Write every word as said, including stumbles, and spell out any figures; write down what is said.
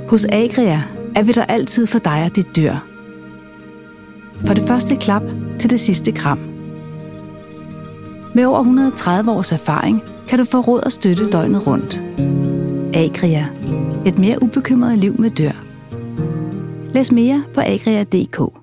Hos Agria er vi der altid for dig og dit dyr. For det første klap til det sidste kram. Med over et hundrede og tredive års erfaring kan du få råd og støtte døgnet rundt. Agria. Et mere ubekymret liv med dyr. Læs mere på agria punktum d k.